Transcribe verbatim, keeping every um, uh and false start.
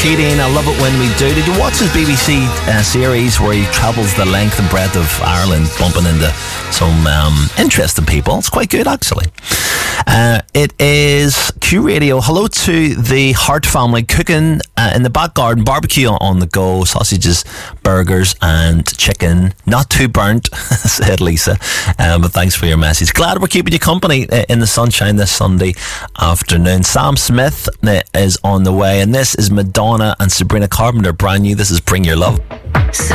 Keating. I love it when we do. Did you watch his B B C uh, series where he travels the length and breadth of Ireland, bumping into some um, interesting people? It's quite good, actually. Uh, it is Q Radio. Hello to the Hart family, cooking uh, in the back garden, barbecue on the go, sausages, burgers and chicken. Not too burnt, said Lisa, um, but thanks for your message. Glad we're keeping you company uh, in the sunshine this Sunday afternoon. Sam Smith uh, is on the way, and this is Madonna and Sabrina Carpenter, brand new. This is Bring Your Love.